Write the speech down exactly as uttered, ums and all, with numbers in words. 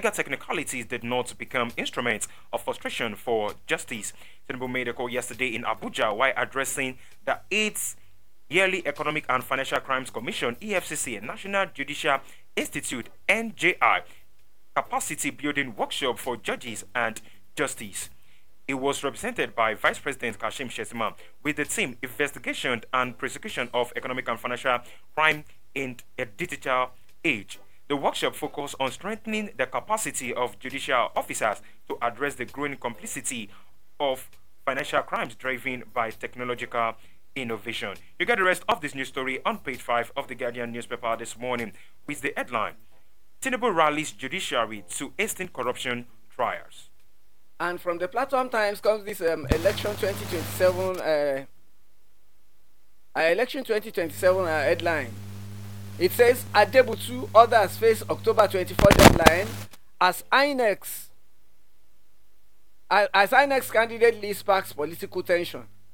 legal technicalities did not become instruments of frustration for justice. Tinubu made a call yesterday in Abuja while addressing the eighth Yearly Economic and Financial Crimes Commission (E F C C) National Judicial Institute (N J I) capacity building workshop for judges and justice. It was represented by Vice President Kashim Shettima with the theme Investigation and Prosecution of Economic and Financial Crime in a Digital Age. The workshop focused on strengthening the capacity of judicial officers to address the growing complexity of financial crimes driven by technological innovation. You get the rest of this news story on page five of the Guardian newspaper this morning with the headline Tinubu rallies judiciary to hasten corruption trials. And from the Platform Times comes this um, election twenty twenty-seven uh, uh, election twenty twenty-seven uh, headline. It says Adebutu others face October twenty-fourth deadline as I N E X as I N E X candidate list sparks political tension.